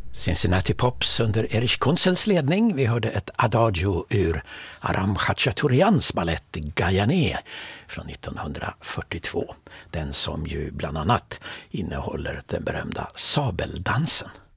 Cincinnati Pops under Erich Kunzels ledning. Vi hörde ett adagio ur Aram Khachaturians ballett Gayane från 1942. Den som ju bland annat innehåller den berömda sabeldansen.